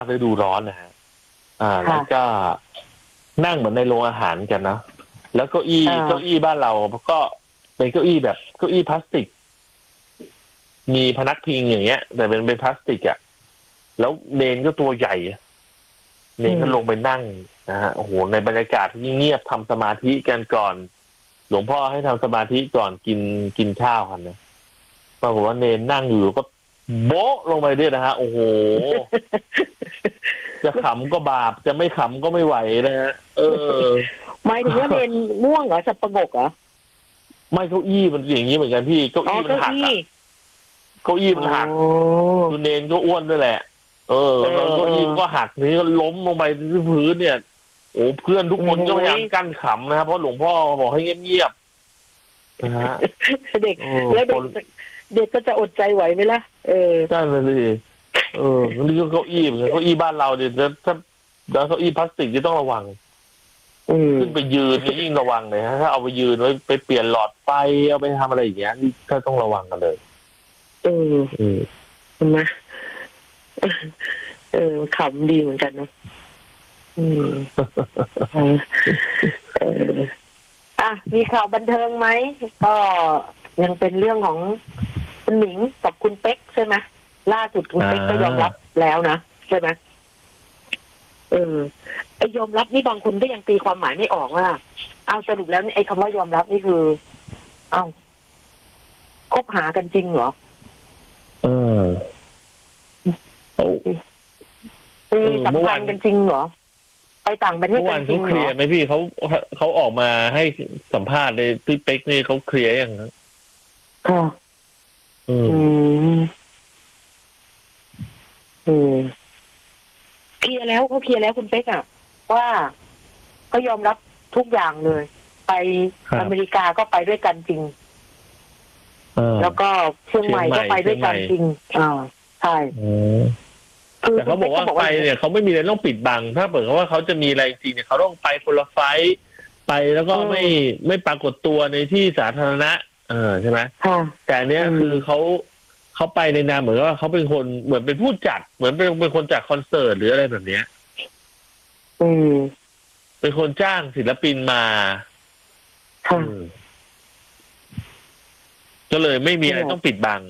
ฤดูร้อนนะฮะแล้วก็นั่งเหมือนในโรงอาหารกันนะแล้วเก้าอี้บ้านเราก็เป็นเก้าอี้แบบเก้าอี้พลาสติกมีพนักพิงอย่างเงี้ยแต่เป็นพลาสติกอ่ะแล้วเนนก็ตัวใหญ่เนนก็ลงไปนั่งนะฮะโอ้โหในบรรยากาศที่เงียบทำสมาธิกันก่อนหลวงพ่อให้ทำสมาธิก่อนกินข้าวกันนะปรากฏว่าเนนนั่งอยู่ก็โบ๊ะลงไปด้วยนะฮะโอ้โหจะขำก็บาปจะไม่ขำก็ไม่ไหวนะฮะหมายถึงว่าเนนม่วงเหรอสับประงกเหรอไม่เก้าอี้มันอย่างนี้เหมือนกันพี่เก้าอี้มันหักเก้าอี้มันหักคือเนนก็อ้วนด้วยแหละแล้วเก้าอี้มันก็หักนี่ก็ล้มลงไปที่พื้นเนี่ยโอ้เพื่อนทุกคนก็พยายามกั้นขำนะครับเพราะหลวงพ่อบอกให้เงียบๆนะฮะเด็กแล้วเด็กก็จะอดใจไหวไหมล่ะใช่เลยนี่ก็เก้าอี้เหมือนเก้าอี้บ้านเราเนี่ยถ้าเก้าอี้พลาสติกจะต้องระวังขึ้นไปยืนนี่ยิ่งระวังเลยฮะถ้าเอาไปยืนไว้ไปเปลี่ยนหลอดไฟเอาไปทำอะไรอย่างเงี้ยนี่ถ้าต้องระวังกันเลยนะขำดีเหมือนกันนะมีข่าวบันเทิงไหมก็ยังเป็นเรื่องของคุณหนิงกับคุณเป๊กใช่ไหมล่าสุดคุณเป๊กก็ยอมรับแล้วนะใช่ไหมไอยอมรับนี่บางคนก็ยังตีความหมายไม่ออกว่าเอาสรุปแล้วไอ้คำว่ายอมรับนี่คือเอาคบหากันจริงเหรอสัมพันธ์กันจริงเหรอไปต่างประเทศกันจริงเหรอเคลียร์ไหมพี่เขาออกมาให้สัมภาษณ์ในพี่เป๊กนี่เขาเคลียร์ยังครับเคลียร์แล้วเขาเคลียร์แล้วคุณเป๊กอ่ะว่าก็ยอมรับทุกอย่างเลยไปอเมริกาก็ไปด้วยกันจริงแล้วก็เชียงใหม่ก็ไปด้วยกันจริงใช่แต่เขาบอกว่าไปเนี่ยเขาไม่มีอะไรต้องปิดบังถ้าเปิดเขาว่าเขาจะมีอะไรจริงเนี่ยเขาต้องไปคนละไฟล์ไปแล้วก็ไม่ปรากฏตัวในที่สาธารณะใช่ไหมแต่เนี้ยคือเขาไปในนามเหมือนว่าเขาเป็นคนเหมือนเป็นผู้จัดเหมือนเป็นคนจัดคอนเสิร์ตหรืออะไรแบบเนี้ยเป็นคนจ้างศิลปินมาก็เลยไม่มีอะไรต้องปิดบัง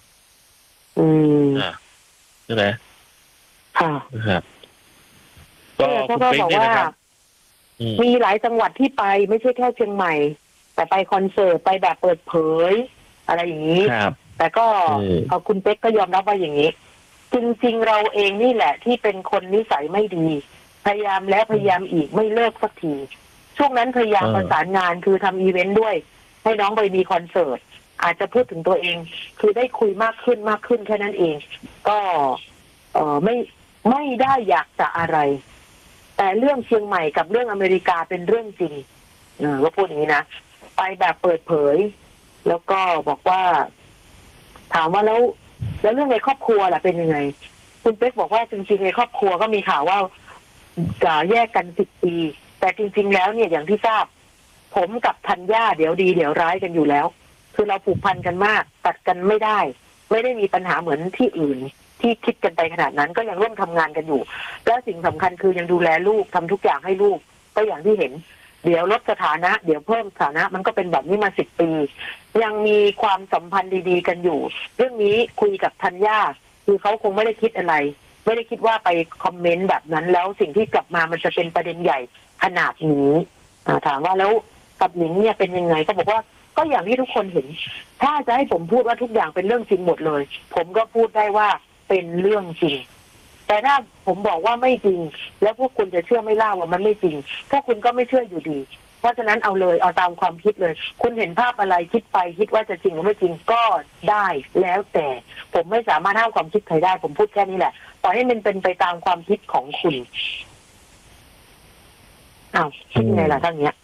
ใช่ไหมครับก็คุณเป๊กเนี่ยนะครับมีหลายจังหวัดที่ไปไม่ใช่แค่เชียงใหม่แต่ไปคอนเสิร์ตไปแบบเปิดเผยอะไรอย่างนี้แต่ก็คุณเป๊กก็ยอมรับว่าอย่างนี้จริงๆเราเองนี่แหละที่เป็นคนนิสัยไม่ดีพยายามแล้วพยายามอีกไม่เลิกสักทีช่วงนั้นพยายามประสานงานคือทำอีเวนต์ด้วยให้น้องไปมีคอนเสิร์ตอาจจะพูดถึงตัวเองคือได้คุยมากขึ้นแค่นั้นเองก็ไม่ได้อยากจะอะไรแต่เรื่องเชียงใหม่กับเรื่องอเมริกาเป็นเรื่องจริงว่าพูดอย่างนี้นะไปแบบเปิดเผยแล้วก็บอกว่าถามว่าแล้วเรื่องในครอบครัวล่ะเป็นยังไงคุณเป๊กบอกว่าจริงๆในครอบครัวก็มีข่าวว่าจะแยกกัน10 ปีแต่จริงๆแล้วเนี่ยอย่างที่ทราบผมกับธัญญาเดี๋ยวดีเดี๋ยวร้ายกันอยู่แล้วคือเราผูกพันกันมากตัดกันไม่ได้มีปัญหาเหมือนที่อื่นที่คิดกันไปขนาดนั้นก็ยังร่วมทำงานกันอยู่แล้วสิ่งสำคัญคือยังดูแลลูกทำทุกอย่างให้ลูกก็อย่างที่เห็นเดี๋ยวลดสถานะเดี๋ยวเพิ่มสถานะมันก็เป็นแบบนี้มา10 ปียังมีความสัมพันธ์ดีๆกันอยู่เรื่องนี้คุยกับธัญญาคือเขาคงไม่ได้คิดอะไรไม่ได้คิดว่าไปคอมเมนต์แบบนั้นแล้วสิ่งที่กลับมามันจะเป็นประเด็นใหญ่ขนาดนี้ถามว่าแล้วกับหนิงเนี่ยเป็นยังไงก็บอกว่าก็อย่างที่ทุกคนเห็นถ้าจะให้ผมพูดว่าทุกอย่างเป็นเรื่องจริงหมดเลยผมก็พูดได้ว่าเป็นเรื่องจริงแต่ถ้าผมบอกว่าไม่จริงแล้วพวกคุณจะเชื่อไม่ล่าว่ามันไม่จริงพวกคุณก็ไม่เชื่ออยู่ดีเพราะฉะนั้นเอาเลยเอาตามความคิดเลยคุณเห็นภาพอะไรคิดไปคิดว่าจะจริงหรือไม่จริงก็ได้แล้วแต่ผมไม่สามารถห้ามความคิดใครได้ผมพูดแค่นี้แหละปล่อยให้มันเป็นไปตามความคิดของคุณคิดยังไงล่ะท่านเนี้ย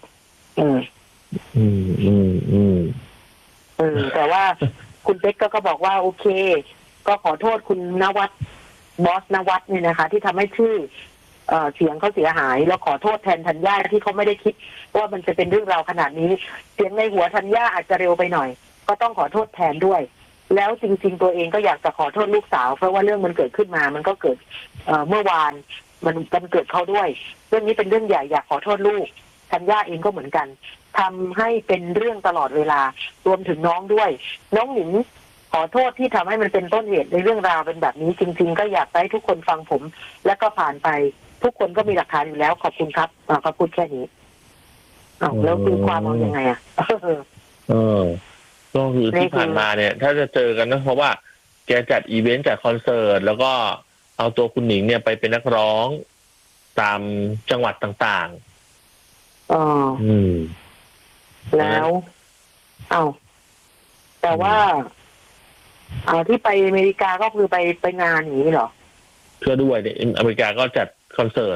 แต่ว่าคุณเป๊กก็บอกว่าโอเคก็ขอโทษคุณนวัดบอสนวัดเนี่ยนะคะที่ทำให้ชื่อเสียงเขาเสียหายแล้วขอโทษแทนธัญญาที่เขาไม่ได้คิดว่ามันจะเป็นเรื่องราวขนาดนี้เสียงในหัวธัญญาอาจจะเร็วไปหน่อยก็ต้องขอโทษแทนด้วยแล้วจริงๆตัวเองก็อยากจะขอโทษลูกสาวเพราะว่าเรื่องมันเกิดขึ้นมามันก็เกิดเมื่อวานมันเกิดเขาด้วยเรื่องนี้เป็นเรื่องใหญ่อยากขอโทษลูกธัญญาเองก็เหมือนกันทำให้เป็นเรื่องตลอดเวลารวมถึงน้องด้วยน้องหนิงขอโทษที่ทำให้มันเป็นต้นเหตุในเรื่องราวเป็นแบบนี้จริงๆก็อยากให้ทุกคนฟังผมแล้วก็ผ่านไปทุกคนก็มีหลักฐานอยู่แล้วขอบคุณครับขอบคุณแค่นี้แล้วคือความเอายังไงก็คือที่ผ่านมาเนี่ย ถ้าจะเจอกันนะเพราะว่าแกจัดอีเวนต์จัดคอนเสิร์ตแล้วก็เอาตัวคุณหนิงเนี่ยไปเป็นนักร้องตามจังหวัดต่างๆแล้วแต่ว่าที่ไปอเมริกาก็คือไปงานอย่างนี้เหรอเพื่อด้วยเนี่ยอเมริกาก็จัดคอนเสิร์ต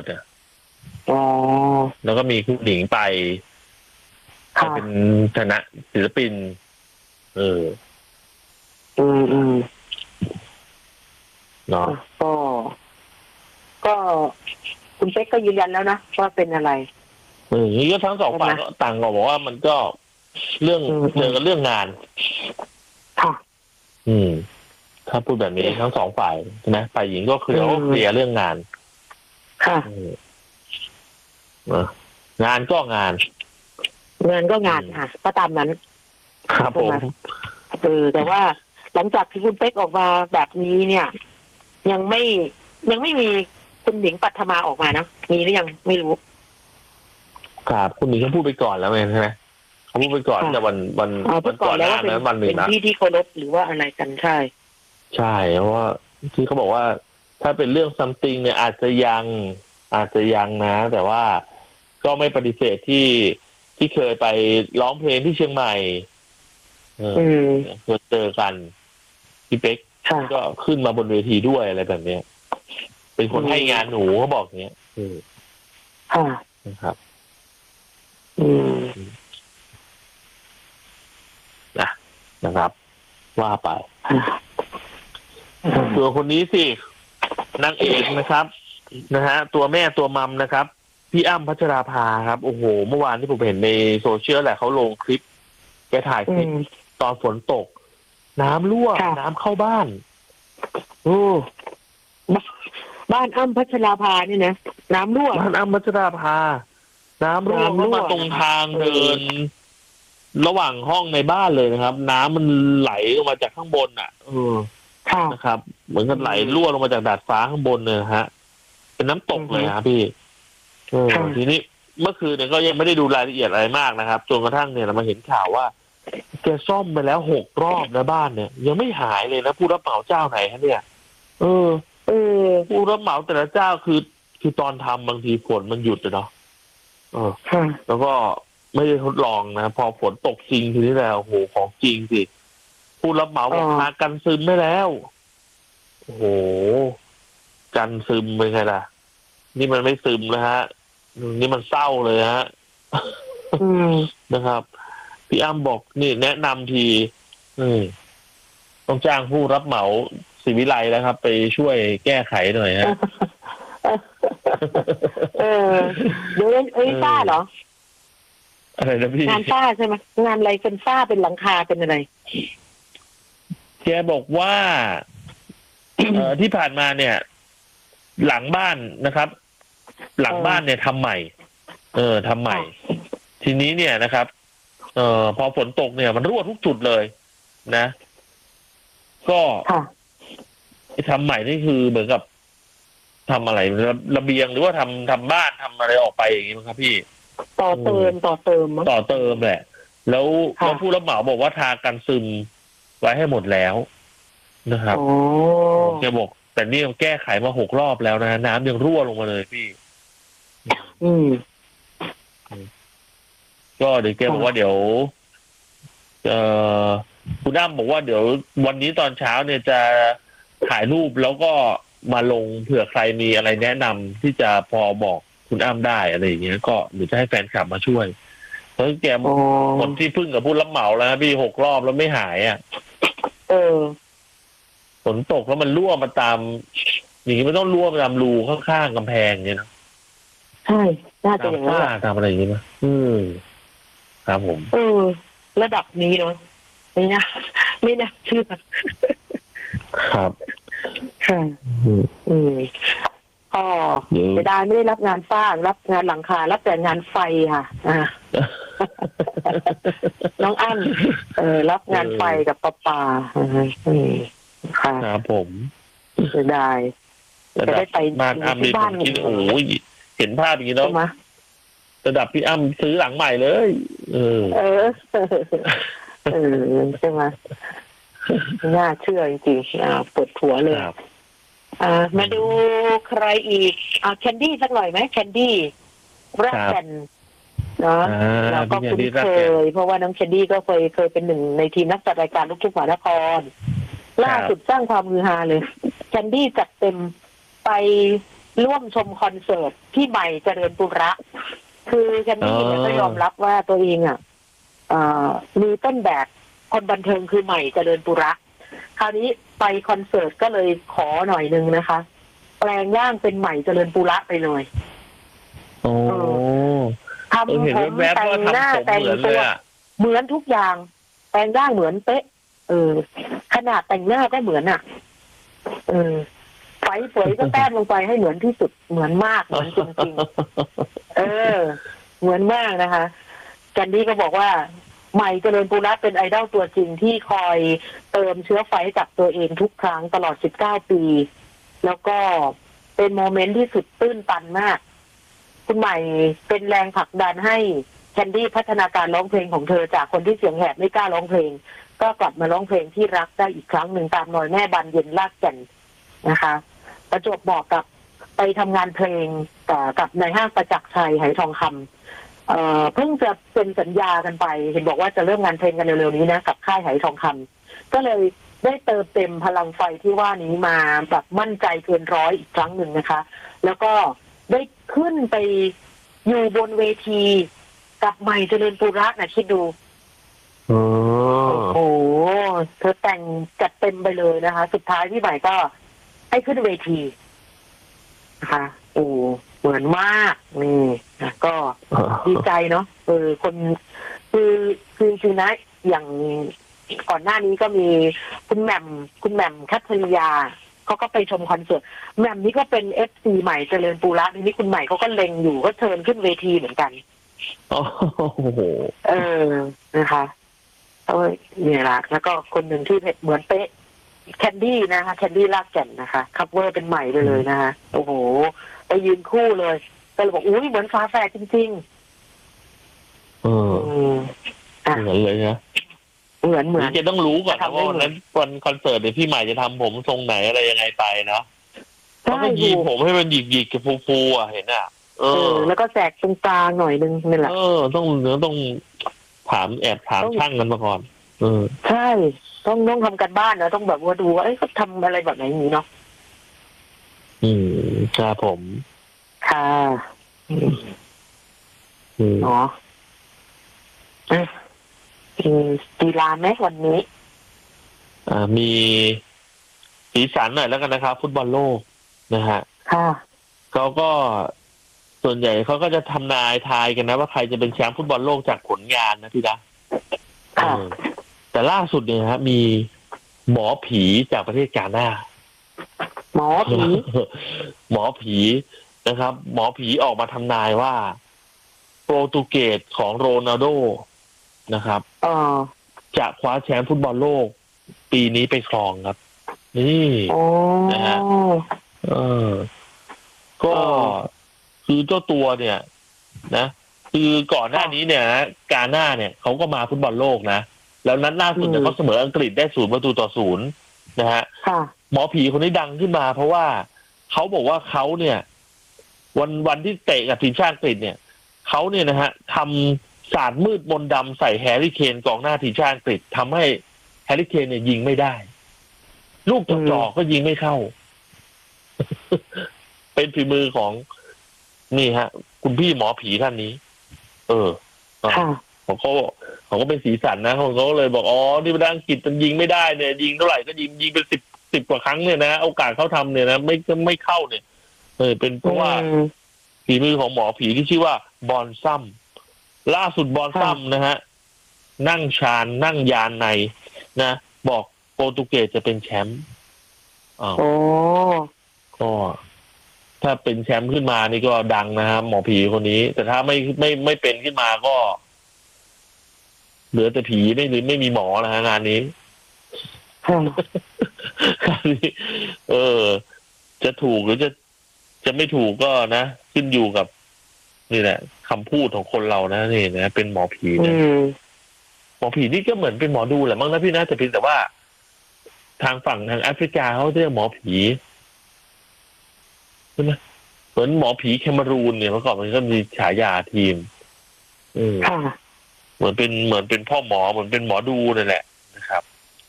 แล้วก็มีคุณหนิงไปเป็นฐานะศิลปินเนาะก็คุณเป๊กก็ยืนยันแล้วนะว่าเป็นอะไรนี่ก็ทั้งสองฝ่ายก็ต่างบอกว่ามันก็เรื่องเจอกันเรื่องงานค่ะถ้าพูดแบบนี้ทั้งสองฝ่ายนะฝ่ายหญิงก็เคลียร์เรื่องงานค่ะงานก็งานค่ะก็ตามนั้นครับผมแต่ว่าหลังจากที่คุณเป๊กออกมาแบบนี้เนี่ยยังไม่มีคุณหนิงปัทมาออกมานะมีหรือยังไม่รู้ครับคุณหนิงเขาพูดไปก่อนแล้วใช่ไหมเขาพูดไปก่อนแต่วันก่อนหน้านั้นวันหนึ่งนะเป็นที่เคารพหรือว่าอะไรกันใช่เพราะว่าที่เขาบอกว่าถ้าเป็นเรื่องซัมติงเนี่ยอาจจะยังนะแต่ว่าก็ไม่ปฏิเสธที่เคยไปร้องเพลงที่เชียงใหม่เจอกันพี่เป๊กก็ขึ้นมาบนเวทีด้วยอะไรแบบนี้เป็นคนให้งานหนูเขาบอกเนี้ยนะครับนะครับว่าไปตัวคนนี้สินางเอกนะครับนะฮะตัวแม่ตัวมัมนะครับพี่อ้ำพัชราภาครับโอ้โหเมื่อวานที่ผมเห็นในโซเชียลแหละเขาลงคลิปแกถ่ายคลิปตอนฝนตกน้ำรั่วน้ำเข้าบ้านบ้านอ้ำพัชราภานี่นะน้ำรั่วบ้านอ้ำพัชราภาน้ำรั่วเข้ามาตรงทางเดินระหว่างห้องในบ้านเลยนะครับน้ำมันไหลลงมาจากข้างบนนะครับเหมือนกับไหลรั่วลงมาจากดาดฟ้าข้างบนเลยฮะเป็นน้ำตกเลยครับพี่ทีนี้เมื่อคืนเนี่ยก็ยังไม่ได้ดูรายละเอียดอะไรมากนะครับจนกระทั่งเนี่ยเรามาเห็นข่าวว่าแกซ่อมไปแล้ว6 รอบนะบ้านเนี่ยยังไม่หายเลยนะผู้รับเหมาเจ้าไหนฮะเนี่ยผู้รับเหมาแต่ละเจ้าคือตอนทำบางทีฝนมันหยุดเนาะแล้วก็ไม่ได้ทดลองนะพอฝนตกจริงทีนี้แล้วโอ้โหของจริงสิผู้รับเหมาบอกพากันซึมไม่แล้วโอ้โหกันซึมเป็นไงล่ะนี่มันไม่ซึมนะฮะนี่มันเศร้าเลยฮะนะครับพี่อ้ำบอกนี่แนะนำทีต้องจ้างผู้รับเหมาศิวิไลแล้วครับไปช่วยแก้ไขหน่อยฮะเดี๋ยวฝ้าเหรออะไรนะพี่งานฝ้าใช่ไหมงานอะไรเป็นฝ้าเป็นหลังคาเป็นอะไรแกบอกว่าที่ผ่านมาเนี่ยหลังบ้านนะครับหลังบ้านเนี่ยทำใหม่ทำใหม่ทีนี้เนี่ยนะครับพอฝนตกเนี่ยมันรั่วทุกจุดเลยนะก็ทำใหม่นี่คือเหมือนกับทำอะไรระเบียงหรือว่าทำบ้านทำอะไรออกไปอย่างนี้มั้งครับพี่ต่อเติมแหละแล้วผู้รับเหมาบอกว่าทากันซึมไว้ให้หมดแล้วนะครับแกบอกแต่นี่แก้ไขมา6 รอบแล้วนะน้ำยังรั่วลงมาเลยพี่ก็เดี๋ยวแกบอกว่าเดี๋ยวคุณอ้ำบอกว่าเดี๋ยววันนี้ตอนเช้าเนี่ยจะถ่ายรูปแล้วก็มาลงเผื่อใครมีอะไรแนะนำที่จะพอบอกคุณอ้ำได้อะไรอย่างเงี้ยก็หรือจะให้แฟนคลับมาช่วยเพราะแกคนที่พึ่งกับผู้รับเหมาแล้วพี่6 รอบแล้วไม่หายฝนตกแล้วมันรั่วมาตามอย่างนี้มันต้องรั่วมาตามรูข้างๆกำแพงเนี่ยนะใช่น่าจะอย่างนั้นทำอะไรอย่างนี้มั้ยครับผมระดับนี้เนาะไม่น่าเชื่อครับค่ะก็จะได้ไม่ได้รับงานสร้างรับงานหลังคารับแต่งานไฟค่ะน้องอ้ำรับงานไฟกับประปาค่ะครับผมจะได้จะได้ไปที่บ้านกินโอ้ยเห็นภาพอย่างนี้แล้วระดับพี่อ้ำซื้อหลังใหม่เลยใช่ไหมน่าเชื่อจริงๆปวดหัวเลยมาดูใครอีกแคนดี้สักหน่อยไหมแคนดี้รักกันเนาะเราก็คุ้นเคยเพราะว่าน้องแคนดี้ก็เคยเป็นหนึ่งในทีมนักจัดรายการลูกทุ่งมหานครล่าสุดสร้างความฮือฮาเลยแคนดี้จัดเต็มไปร่วมชมคอนเสิร์ตที่ใหม่เจริญปุระคือแคนดี้เนี่ยก็ยอมรับว่าตัวเองมีต้นแบบคนบันเทิงคือใหม่เจริญปุระคราวนี้ไปคอนเสิร์ตก็เลยขอหน่อยนึงนะคะแปลงร่างเป็นใหม่เจริญปุระไปเลยทำผมแต่งหน้าแต่งตัวเหมือนทุกอย่างแปลงร่างเหมือนเป๊ะขนาดแต่งหน้าก็เหมือนไฟเผยก็แต้มลงไปให้เหมือนที่สุดเหมือนมากเหมือนจริงๆเหมือนมากนะคะแคนดี้ก็บอกว่าใหม่เจริญปุระเป็นไอดอลตัวจริงที่คอยเติมเชื้อไฟกับตัวเองทุกครั้งตลอด19 ปีแล้วก็เป็นโมเมนต์ที่สุดตื้นตันมากคุณใหม่เป็นแรงผลักดันให้แคนดี้พัฒนาการร้องเพลงของเธอจากคนที่เสียงแหบไม่กล้าร้องเพลงก็กลับมาร้องเพลงที่รักได้อีกครั้งหนึ่งตามรอยแม่บานเย็นลากแก่นนะคะประจวบบอกกับไปทำงานเพลงกับในห้างประจักษ์ชัยไหทองคำเพิ่งจะเซ็นสัญญากันไปเห็นบอกว่าจะเริ่มงานเพลงกันเร็วๆนี้นะกับค่ายไหทองคำก็เลยได้เติมเต็มพลังไฟที่ว่านี้มาแบบมั่นใจเกินร้อยอีกครั้งหนึ่งนะคะแล้วก็ได้ขึ้นไปอยู่บนเวทีกับใหม่เจริญปุระนะคิดดูโอ้โหเธอแต่งจัดเต็มไปเลยนะคะสุดท้ายพี่ใหม่ก็ให้ขึ้นเวทีนะคะโอ้เหมือนมากนี่นะก็ดีใจเนาะคนคือจริงๆนะอย่างก่อนหน้านี้ก็มีคุณแหม่มคัทริยาเขาก็ไปชมคอนเสิร์ตแหม่มนี่ก็เป็น FC ใหม่เจริญปุระทีนี้คุณใหม่เขาก็เล็งอยู่ก็เชิญขึ้นเวทีเหมือนกันโอ้โหนะคะเนี่ยละแล้วก็คนหนึ่งที่เหมือนเป๊ะแคนดี้นะคะแคนดี้ลากแก่นนะคะคัฟเวอร์เป็นใหม่ไปเลยนะคะโอ้โหไปยืนคู่เลยก็เลยบอกอุ้ยเหมือนฟ้าแฝดจริงๆเหมือนเลยนะเหมือนจะต้องรู้ก่อนว่าวันนั้นวันคอนเสิร์ตเนี่ยพี่ใหม่จะทำผมทรงไหนอะไรยังไงไปเนาะเขาก็ยีผมให้มันหยิกกับฟูๆเห็นแล้วก็แสกตรงกลางหน่อยนึงนี่แหละต้องถามช่างกันมาก่อนใช่ต้องทำกันบ้านนะต้องแบบว่าดูว่าเขาทำอะไรแบบไหนนี้เนาะครับผมค่ะเนาะกีฬาไหมวันนี้มีสีสันหน่อยแล้วกันนะครับฟุตบอลโลกนะฮะค่ะเขาก็ส่วนใหญ่เขาก็จะทำนายทายกันนะว่าใครจะเป็นแชมป์ฟุตบอลโลกจากผลงานนะพี่นะแต่ล่าสุดเนี่ยฮะมีหมอผีจากประเทศกาน่าหมอผีนะครับหมอผีออกมาทำนายว่าโปรตุเกสของโรนัลโดนะครับจะคว้าแชมป์ฟุตบอลโลกปีนี้ไปครองครับนี่นะฮะก็คือเจ้าตัวเนี่ยนะคือก่อนหน้านี้เนี่ยกาน่าเนี่ยเขาก็มาฟุตบอลโลกนะแล้วนัดล่าสุดเนี่ยเขาเสมออังกฤษได้0-0นะฮะหมอผีคนนี้ดังขึ้นมาเพราะว่าเขาบอกว่าเขาเนี่ยวันที่เตะกับทีมชาติอังกฤษเนี่ยเขาเนี่ยนะฮะทำศาสตร์มืดมนต์ดำใส่แฮร์รี่เคนกองหน้าทีมชาติอังกฤษทำให้แฮร์รี่เคนเนี่ยยิงไม่ได้ลูกจ่อก็ยิงไม่เข้า เป็นฝีมือของนี่ฮะคุณพี่หมอผีท่านนี้เขาก็เป็นสีสันนะเขาก็เลยบอกนี่ประเทศอังกฤษมันยิงไม่ได้เนี่ยยิงเท่าไหร่ก็ยิงเป็นสิบกว่าครั้งเนี่ยนะโอกาสเขาทำเนี่ยนะไม่เข้าเนี่ยเป็นเพราะว่าฝีมือของหมอผีที่ชื่อว่าบอนซัมล่าสุดบอนซัมนะฮะนั่งฌานนั่งยานในนะบอกโปรตุเกสจะเป็นแชมป์โอ้ก็ถ้าเป็นแชมป์ขึ้นมานี่ก็ดังนะครับหมอผีคนนี้แต่ถ้าไม่เป็นขึ้นมาก็เหลือแต่ผีไม่มีหมอนะฮะงานนี้งานนี้จะถูกหรือจะไม่ถูกก็นะขึ้นอยู่กับนี่แหละคำพูดของคนเรานะนี่นะเป็นหมอผีนะหมอผีนี่ก็เหมือนเป็นหมอดูแหละมั้งนะพี่นะแต่เพียงแต่ว่าทางฝั่งทางแอฟริกาเขาเรียกหมอผีใช่ไหมเหมือนหมอผีแคเมรูนเนี่ยเมื่อก่อนมันก็มีฉายาทีมเหมือนเป็นพ่อหมอเหมือนเป็นหมอดูนั่นแหละนะครับ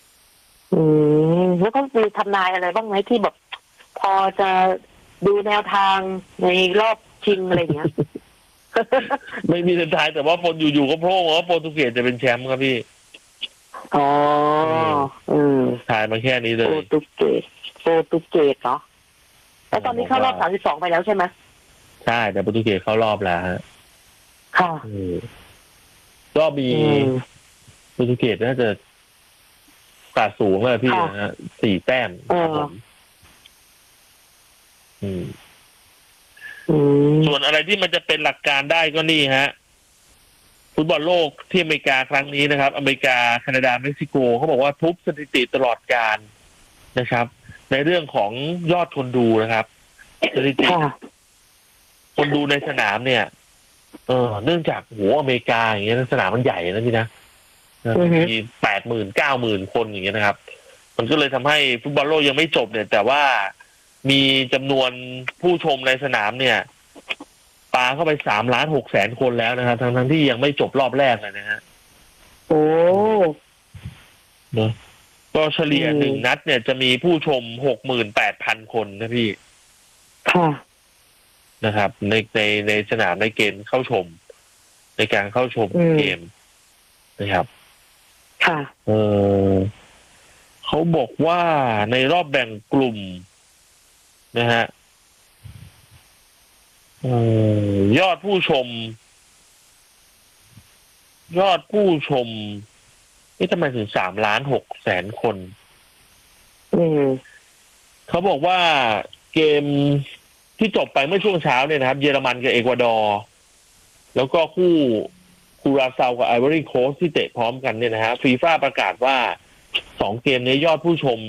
แล้วก็มีทำนายอะไรบ้างไหมที่แบบพอจะดูแนวทางในรอบชิงอะไรเงี้ยไม่มีทายแต่ว่าคนอยู่ๆก็โผล่ว่าโปรตุเกสจะเป็นแชมป์ครับพี่ทายมาแค่นี้เลยโปรตุเกสเนาะแล้วตอนนี้เข้ารอบ32ไปแล้วใช่ไหมใช่แต่โปรตุเกสเข้ารอบแล้วฮะค่ะก็มีโปรตุเกสน่าจะกาดสูงเลยพี่นะฮะ4 แต้มส่วนอะไรที่มันจะเป็นหลักการได้ก็นี่ฮะฟุตบอลโลกที่อเมริกาครั้งนี้นะครับอเมริกาแคนาดาเม็กซิโกเขาบอกว่าทุบสถิติตลอดกาลนะครับในเรื่องของยอดคนดูนะครับสถิติคนดูในสนามเนี่ยเนื่องจากอเมริกาอย่างเงี้ยสนามมันใหญ่นะพี่นะมี80,000 90,000 คนอย่างเงี้ยนะครับมันก็เลยทำให้ฟุตบอลโลกยังไม่จบเนี่ยแต่ว่ามีจำนวนผู้ชมในสนามเนี่ยปาเข้าไป3,600,000 คนแล้วนะครับทั้งที่ยังไม่จบรอบแรกเลยนะฮะโอ้เนอะก็เฉลี่ย1 นัดเนี่ยจะมีผู้ชม 68,000 คนนะพี่ค่ะนะครับในสนามในเกมเข้าชมในการเข้าชมเกมนะครับค่ะเขาบอกว่าในรอบแบ่งกลุ่มนะฮะยอดผู้ชมนี่ทำไมถึง3,600,000 คนเขาบอกว่าเกมที่จบไปเมื่อช่วงเช้าเนี่ยนะครับเยอรมันกับเอกวาดอร์แล้วก็คู่คูราซาวกับไอวอรี่โคสต์ที่เตะพร้อมกันเนี่ยนะฮะฟีฟ่าประกาศว่า2 เกมนี้ยอดผู้ชม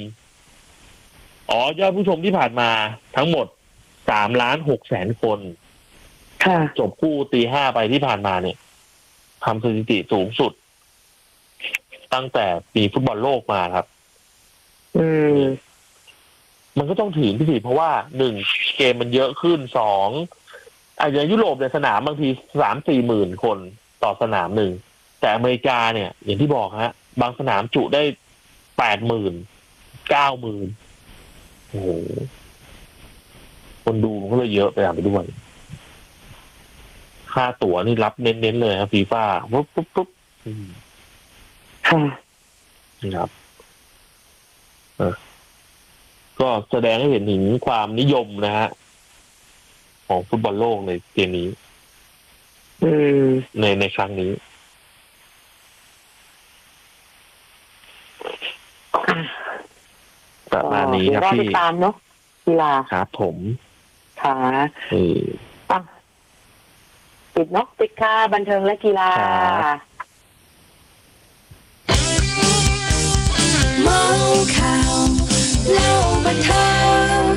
ที่ผ่านมาทั้งหมด3,600,000 คนจบคู่ตี 5ไปที่ผ่านมาเนี่ยทำสถิติสูงสุดตั้งแต่ปีฟุตบอลโลกมาครับมันก็ต้องถึงพี่สิเพราะว่า1เกมมันเยอะขึ้น2อย่างยุโรปเนี่ยสนามบางที 3-4 หมื่นคนต่อสนามหนึ่งแต่อเมริกาเนี่ยอย่างที่บอกฮะบางสนามจุได้ 80,000 90,000 โอ้โหคนดูมันก็เลยเยอะไปด้วยค่าตั๋วนี่รับเน้นๆเลยครับฟีฟ่าปุ๊บครับก็แสดงให้เห็นถึงความนิยมนะฮะของฟุตบอลโลกในเกมนี้ในครั้งนี้ประมาณนี้ครับพี่ตามเนาะกีฬาครับผมค่ะติดเนาะติดค่าบันเทิงและกีฬาเมาข่าวเล่าบันเทิง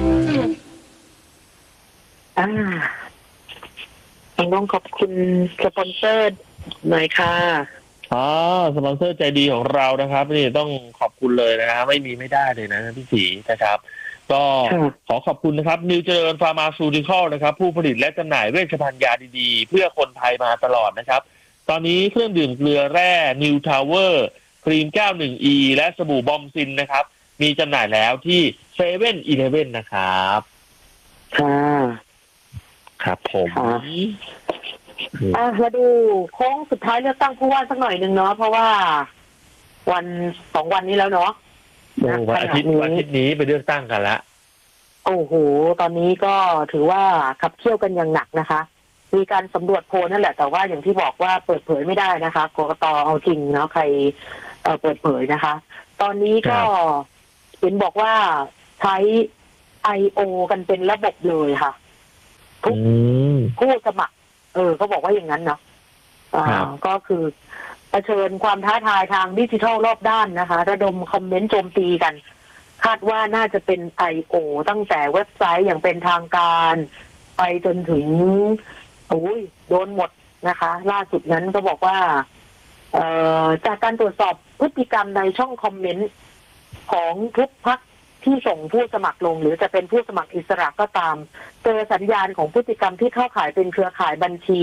ต้องขอบคุณสปอนเซอร์หน่อยค่ะสปอนเซอร์ใจดีของเรานะครับนี่ต้องขอบคุณเลยนะครับไม่ได้เลยนะพี่ศรีนะครับก็ขอขอบคุณนะครับนิวเจริญฟาร์มาซูติคอลนะครับผู้ผลิตและจำหน่ายเวชภัณฑ์ยาดีๆเพื่อคนไทยมาตลอดนะครับตอนนี้เครื่องดื่มเกลือแร่นิวทาวเวอร์ครีม 91E และสบู่บอมซินนะครับมีจำหน่ายแล้วที่7-Eleven นะครับครับผมมาดูโค้งสุดท้ายเลือกตั้งผู้ว่าสักหน่อยนึงเนาะเพราะว่า2 วันนี้แล้วเนาะวันอาทิตย์นี้ไปเลือกตั้งกันละโอ้โหตอนนี้ก็ถือว่าขับเคี่ยวกันอย่างหนักนะคะมีการสำรวจโพลนั่นแหละแต่ว่าอย่างที่บอกว่าเปิดเผยไม่ได้นะคะกกต.เอาจริงเนาะใครเปิดเผยนะคะตอนนี้ก็เห็นบอกว่าใช้ I.O. กันเป็นระบบเลยค่ะทุกผู้สมัครเขาบอกว่าอย่างนั้นเนาะก็คือเผชิญความท้าทายทางดิจิทัลรอบด้านนะคะระดมคอมเมนต์โจมตีกันคาดว่าน่าจะเป็น I.O. ตั้งแต่เว็บไซต์อย่างเป็นทางการไปจนถึงโดนหมดนะคะล่าสุดนั้นก็บอกว่าจากการตรวจสอบพฤติกรรมในช่องคอมเมนต์ของทุกพรรคที่ส่งผู้สมัครลงหรือจะเป็นผู้สมัครอิสระก็ตามเจอสัญญาณของพฤติกรรมที่เข้าข่ายเป็นเครือข่ายบัญชี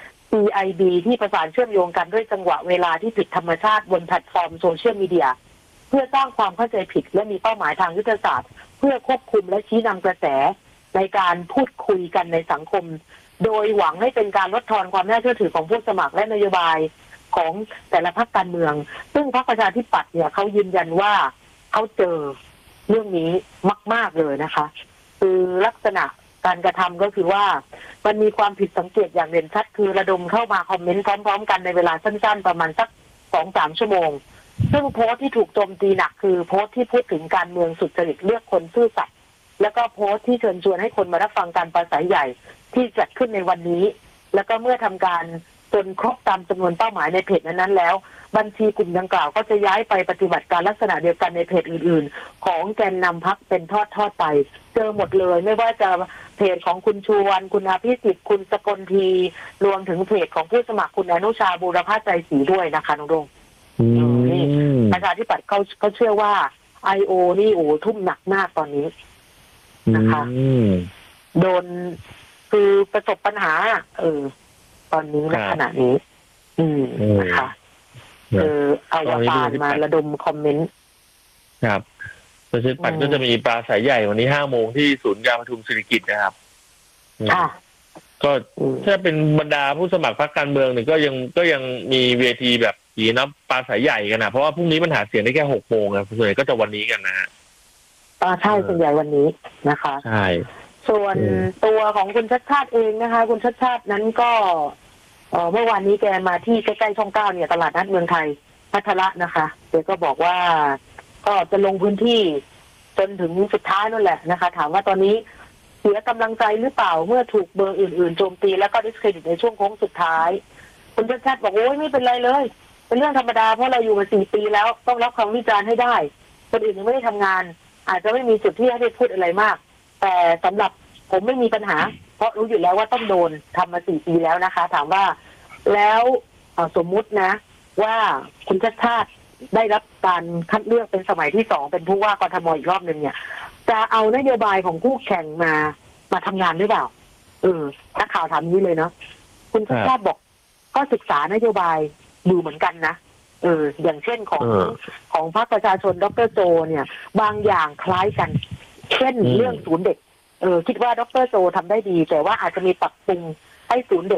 CID ที่ประสานเชื่อมโยงกันด้วยจังหวะเวลาที่ผิดธรรมชาติบนแพลตฟอร์มโซเชียลมีเดียเพื่อสร้างความเข้าใจผิดและมีเป้าหมายทางยุทธศาสตร์เพื่อควบคุมและชี้นำกระแสในการพูดคุยกันในสังคมโดยหวังให้เป็นการลดทอนความน่าเชื่อถือของผู้สมัครและนโยบายของแต่ละพรรคการเมืองซึ่งพรรคประชาธิปัตย์เนี่ยเขายืนยันว่าเขาเจอเรื่องนี้มากๆเลยนะคะคือลักษณะการกระทำก็คือว่ามันมีความผิดสังเกตอย่างเด่นชัดคือระดมเข้ามาคอมเมนต์พร้อมๆกันในเวลาสั้นๆประมาณสัก 2-3 ชั่วโมงซึ่งโพสต์ที่ถูกโจมตีหนักคือโพสต์ที่พูดถึงการเมืองสุจริตเลือกคนซื่อสัตย์แล้วก็โพสต์ที่เชิญชวนให้คนมารับฟังการปราศัยใหญ่ที่จัดขึ้นในวันนี้แล้วก็เมื่อทำการจนครบตามจำนวนเป้าหมายในเพจนั้นๆแล้วบัญชีกลุ่มดังกล่าวก็จะย้ายไปปฏิบัติการลักษณะเดียวกันในเพจอื่นๆของแกนนำพรรคเป็นทอดๆไปเจอหมดเลยไม่ว่าจะเพจของคุณชวนคุณอภิสิทธิ์คุณสกลทีรวมถึงเพจของผู้สมัครคุณอนุชาบูรพาใจศรีด้วยนะคะน้องดงนี่ประชาธิปัตย์เขาเชื่อว่า I.O. นี่ทุ่มหนักมากตอนนี้นะคะโดนคือประสบปัญหาตอนนี้ในขณะนี้นะคะเอาวตารมาระดมคอมเมนต์ครับประชาธิปัตย์ก็จะมีปราศัยใหญ่วันนี้ 5 โมงที่ศูนย์การประชุมเศรษฐกิจนะครับก็ถ้าเป็นบรรดาผู้สมัครพรรคการเมืองเนี่ยก็ยังมีเวทีแบบนี้นะปราศัยใหญ่กันนะเพราะว่าพรุ่งนี้มันหาเสียงได้แค่ 6 โมงนะส่วนใหญ่ก็จะวันนี้กันนะฮะใช่ส่วนใหญ่วันนี้นะคะใช่ส่วนตัวของคุณชัชชาติเองนะคะคุณชัชชาตินั้นก็เมื่อวานนี้แกมาที่ใกล้ๆช่อง 9เนี่ยตลาดนัดเมืองไทยพัทละนะคะแกก็บอกว่าก็จะลงพื้นที่จนถึงสุดท้ายนั่นแหละนะคะถามว่าตอนนี้เสียกำลังใจหรือเปล่าเมื่อถูกเบอร์อื่นๆโจมตีแล้วก็ดิสเครดิตในช่วงโค้งสุดท้ายคุณชัชชาติบอกโอ้ยไม่เป็นไรเลยเป็นเรื่องธรรมดาเพราะเราอยู่มา4 ปีแล้วต้องรับคำวิจารณ์ให้ได้คนอื่นยังไม่ได้ทำงานอาจจะไม่มีจุดที่ให้ได้พูดอะไรมากแต่สำหรับผมไม่มีปัญหาเพราะรู้อยู่แล้วว่าต้องโดนทำมา4 ปีแล้วนะคะถามว่าแล้วสมมุตินะว่าคุณชัชชาติได้รับการคัดเลือกเป็นสมัยที่ 2เป็นผู้ว่ากทมอีกรอบนึงเนี่ยจะเอานโยบายของคู่แข่งมาทำงานหรือเปล่านักข่าวถามนี้เลยเนาะคุณชัชชาติบอกก็ศึกษานโยบายดูเหมือนกันนะอย่างเช่นของพรรคประชาชนดร.โจเนี่ยบางอย่างคล้ายกันเช่นเรื่องศูนย์เด็กคิดว่าดร.โจทำได้ดีแต่ว่าอาจจะมีปรับปรุงให้ศูนย์เด็ก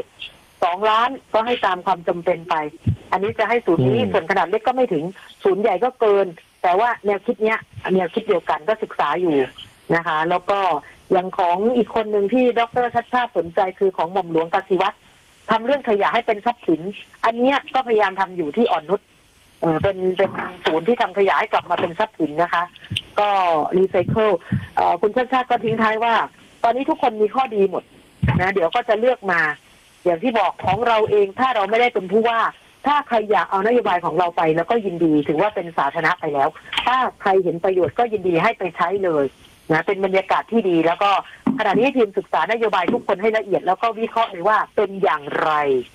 2 ล้านก็ให้ตามความจำเป็นไปอันนี้จะให้ศูนย์นี้ส่วนขนาดเล็กก็ไม่ถึงศูนย์ใหญ่ก็เกินแต่ว่าแนวคิดเนี้ยแนวคิดเดียวกันก็ศึกษาอยู่นะคะแล้วก็อย่างของอีกคนหนึ่งที่ดร.ชัชชาติสนใจคือของหม่อมหลวงกสิวัฒน์ทำเรื่องขยะให้เป็นทรัพย์สินอันเนี้ยก็พยายามทำอยู่ที่อ่อนนุชเป็นศูนย์ที่ทำขยะให้กลับมาเป็นทรัพย์สินนะคะก็รีไซเคิลคุณชัชชาติก็ทิ้งท้ายว่าตอนนี้ทุกคนมีข้อดีหมดนะเดี๋ยวก็จะเลือกมาอย่างที่บอกของเราเองถ้าเราไม่ได้เป็นผู้ว่าถ้าใครอยากเอานโยบายของเราไปแล้วก็ยินดีถือว่าเป็นสาธารณะไปแล้วถ้าใครเห็นประโยชน์ก็ยินดีให้ไปใช้เลยนะเป็นบรรยากาศที่ดีแล้วก็ขณะนี้ทีมศึกษานโยบายทุกคนให้ละเอียดแล้วก็วิเคราะห์เลยว่าเป็นอย่างไร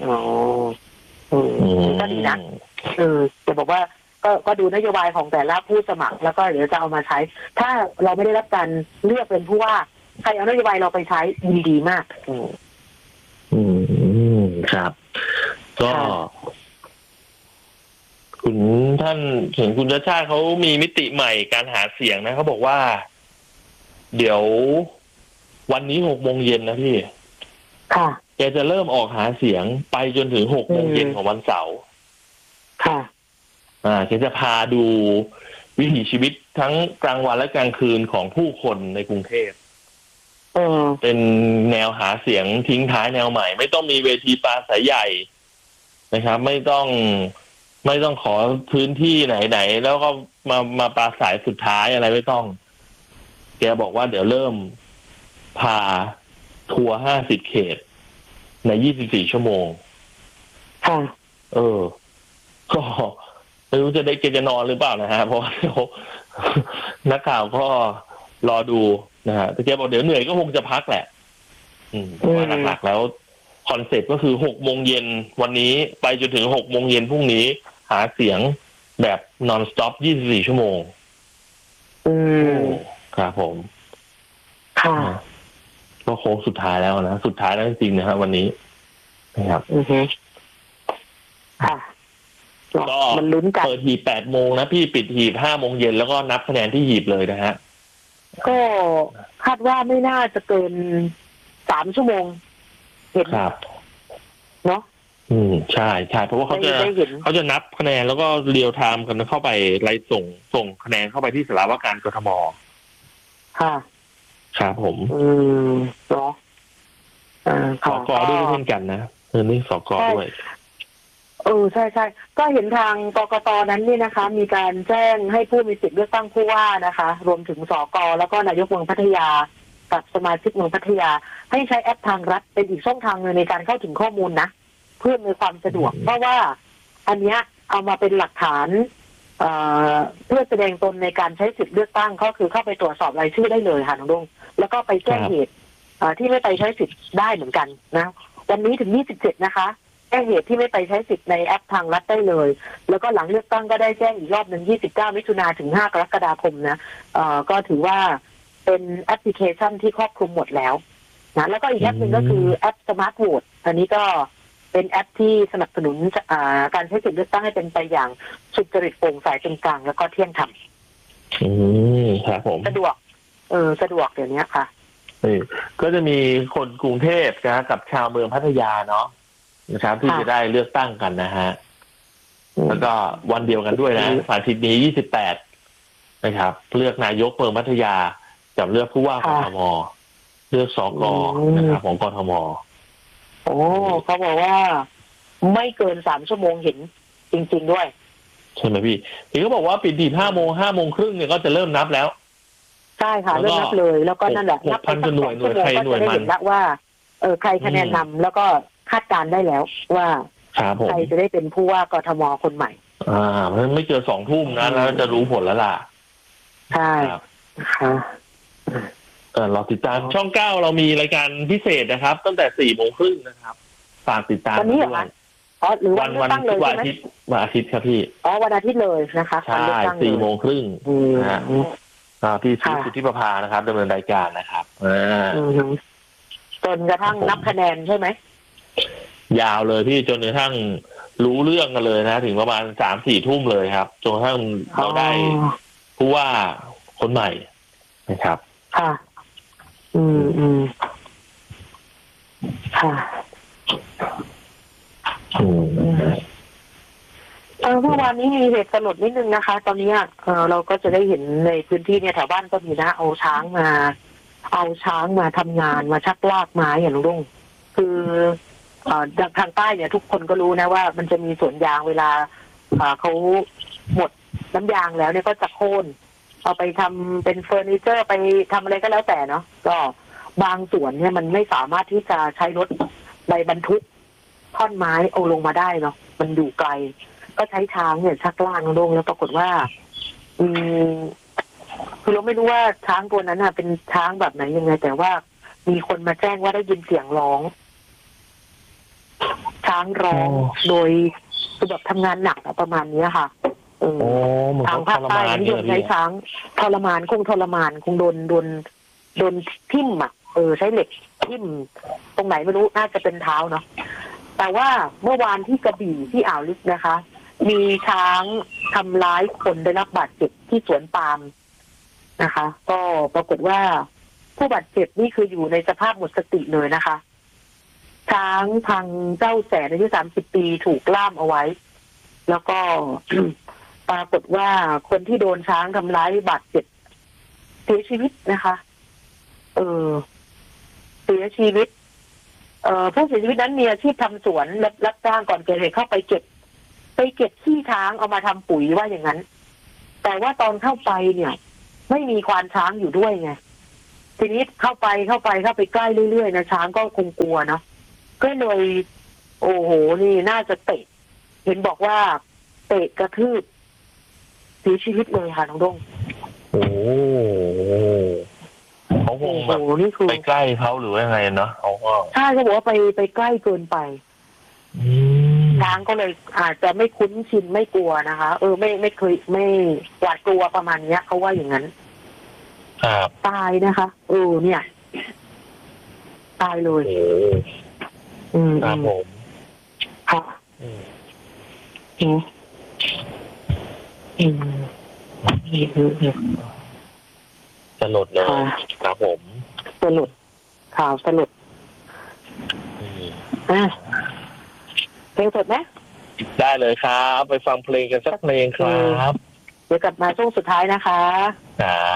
ก็ดีนะจะบอกว่าก็ดูนโยบายของแต่ละผู้สมัครแล้วก็เดี๋ยวจะเอามาใช้ถ้าเราไม่ได้รับการเลือกเป็นผู้ว่าใครเอานโยบายเราไปใช้ยินดีมากครับก็คุณท่านเห็นคุณชัชชาติเขามีมิติใหม่การหาเสียงนะเขาบอกว่าเดี๋ยววันนี้6 โมงเย็นนะพี่ค่ะแกจะเริ่มออกหาเสียงไปจนถึง6 โมงเย็นของวันเสาร์ค่ะแกจะพาดูวิถีชีวิตทั้งกลางวันและกลางคืนของผู้คนในกรุงเทพเป็นแนวหาเสียงทิ้งท้ายแนวใหม่ไม่ต้องมีเวทีปราศัยใหญ่นะครับไม่ต้องไม่ต้องขอพื้นที่ไหนแล้วก็มาปราศัยสุดท้ายอะไรไม่ต้องแกบอกว่าเดี๋ยวเริ่มพาทัวร์50 เขตใน24 ชั่วโมงค่ะก็ไม่รู้จะได้แกจะนอนหรือเปล่านะฮะเพราะว่านักข่าวก็รอดูนะฮะแต่แกบอกเดี๋ยวเหนื่อยก็คงจะพักแหละเพราะว่าหลักๆแล้วคอนเซ็ปต์ก็คือ6 โมงเย็นวันนี้ไปจนถึง6 โมงเย็นพรุ่งนี้หาเสียงแบบนอนสต็อป24 ชั่วโมงครับผมค่ะก็โค้งสุดท้ายแล้วนะสุดท้ายแล้วจริงๆนะครับวันนี้นะครับค่ะก็มันลุ้นกันเปิดหีบ8 โมงนะพี่ปิดหีบ5 โมงเย็นแล้วก็นับคะแนนที่หีบเลยนะฮะก็คาดว่าไม่น่าจะเกิน3 ชั่วโมงเห็นครับเนาะใช่เพราะว่าเขาจะนับคะแนนแล้วก็เรียลไทม์กันเข้าไปไล่ส่งคะแนนเข้าไปที่สำนักว่าการกทมค่ะครับผมเนาะสกด้วยเช่นกันนะนี่สกด้วยใช่ก็เห็นทางกกตนั้นนี่นะคะ มีการแจ้งให้ผู้มีสิทธิ์เลือกตั้งผู้ว่านะคะรวมถึงสกแล้วก็นายกเมืองพัทยากับสมาชิกเมืองพัทยาให้ใช้แอปทางรัฐเป็นอีกช่องทางนึงในการเข้าถึงข้อมูลนะเพื่อมีความสะดวกเพราะว่าอันเนี้ยเอามาเป็นหลักฐานเพื่อแสดงตนในการใช้สิทธิ์เลือกตั้งก็คือเข้าไปตรวจสอบรายชื่อได้เลยค่ะน้องดงแล้วก็ไปแจ้งเหตุที่ไม่ไปใช้สิทธิ์ได้เหมือนกันนะวันนี้ถึง27นะคะแจ้งเหตุที่ไม่ไปใช้สิทธิ์ในแอปทางรัฐได้เลยแล้วก็หลังเลือกตั้งก็ได้แจ้งอีกรอบนึง29 มิถุนายนถึง5 กรกฎาคมนะก็ถือว่าเป็นแอปพลิเคชันที่ครอบคลุมหมดแล้วนะแล้วก็อีกแอปหนึ่งก็คือแอปสมาร์ทโหวตอันนี้ก็เป็นแอปที่สนับสนุนการใช้สิทธิ์เลือกตั้งให้เป็นไปอย่างสุจริตโปร่งใสเป็นกลางแล้วก็เที่ยงธรรมครับผมสะดวกสะดวกเดี๋ยวนี้ค่ะก็จะมีคนกรุงเทพนะกับชาวเมืองพัทยาเนาะนะครับที่จะได้เลือกตั้งกันนะฮะแล้วก็วันเดียวกันด้วยนะอาทิตย์นี้28นะครับเลือกนายกเมืองพัทยากับเลือกผู้ว่ากทมเลือกสกนะครับของกทมเขาบอกว่าไม่เกิน3 ชั่วโมงเห็นจริงๆด้วยใช่ไหมพี่ที่เขาบอกว่าปิดหีบ5 โมง5 โมงครึ่งเนี่ยก็จะเริ่มนับแล้วใช่ค่ะเริ่มนับเลยแล้วก็นั่นแหละนับพันหน่วยใครหน่วยมันแล้วว่าใครคะแนนนำแล้วก็คาดการได้แล้วว่าใครจะได้เป็นผู้ว่ากทมคนใหม่มันไม่เกิน2 ทุ่มนะแล้วจะรู้ผลแล้วล่ะใช่ค่ะเราติดตามช่อง9เรามีรายการพิเศษนะครับตั้งแต่4 โมงครึ่งนะครับฝากติดตามวันนี้เหรอหรือวันตั้งเลยวันอาทิตย์ครับพี่วันอาทิตย์เลยนะคะใช่4 โมงครึ่งนะฮะพี่สุทธิประภานะครับดำเนินรายการนะครับจนกระทั่งนับคะแนนใช่ไหมยาวเลยพี่จนกระทั่งรู้เรื่องกันเลยนะถึงประมาณ3-4 ทุ่มเลยครับจนกระทั่งเราได้ผู้ว่าคนใหม่นะครับค่ะค่ะเมื่อวานนี้มีเหตุสลดนิดนึงนะคะตอนนี้เราก็จะได้เห็นในพื้นที่เนี่ยแถวบ้านก็มีนะเอาช้างมาทำงานมาชักลากไม้อย่างลุงคือทางใต้เนี่ยทุกคนก็รู้นะว่ามันจะมีสวนยางเวลาเขาหมดน้ำยางแล้วเนี่ยก็จะโค่นเอาไปทำเป็นเฟอร์นิเจอร์ไปทำอะไรก็แล้วแต่เนาะก็บางส่วนเนี่ยมันไม่สามารถที่จะใช้รถไปบรรทุกท่อนไม้เอาลงมาได้เนาะมันอยู่ไกลก็ใช้ช้างเนี่ยชักลากลงแล้วปรากฏว่าคือเราไม่รู้ว่าช้างตัวนั้นเป็นช้างแบบไหนยังไงแต่ว่ามีคนมาแจ้งว่าได้ยินเสียงร้องช้างร้องโดยคือแบบทำงานหนักประมาณนี้ค่ะทางภาคใต้นิยมใช้ช้างทรมานคงโดนทิ่มใช้เหล็กทิ่มตรงไหนไม่รู้น่าจะเป็นเท้าเนาะแต่ว่าเมื่อวานที่กระบี่ที่อ่าวลึกนะคะมีช้างทำร้ายคนได้รับบาดเจ็บที่สวนปาล์มนะคะก็ปรากฏว่าผู้บาดเจ็บนี่คืออยู่ในสภาพหมดสติเลยนะคะช้างพังเจ้าแสนอายุ30 ปีถูกล่ามเอาไว้แล้วก็ ปรากฏว่าคนที่โดนช้างทำร้ายบาดเจ็บเสียชีวิตนะคะเสียชีวิตผู้เสียชีวิตนั้นมีอาชีพทำสวนรับจ้างก่อนเกิดเหตุเข้าไปเก็บไปเก็บขี้ช้างเอามาทำปุ๋ยว่าอย่างนั้น แต่ว่าตอนเข้าไปเนี่ย ไม่มีควานช้างอยู่ด้วยไงทีนี้เข้าไปใกล้เรื่อยๆนะช้างก็คงกลัวเนาะก็เลยโอ้โหนี่น่าจะเตะเห็นบอกว่าเตะกระทืบเสียชีวิตเลยค่ะน้องดงโอ้เขาคงแบบไปใกล้เขาหรือว่ายังไงเนาะเขาก็ใช่เขาบอกว่าไปใกล้เกินไปช้างก็เลยอาจจะไม่คุ้นชินไม่กลัวนะคะไม่เคยไม่หวาดกลัวประมาณนี้เขาว่าอย่างนั้นตายนะคะเนี่ยตายเลยครับผมค่ะสลดเลยครับผมสลดข่าวสลดเพลงสดไหมได้เลยครับไปฟังเพลงกันสักเพลงครับเดี๋ยวกลับมาช่วงสุดท้ายนะคะ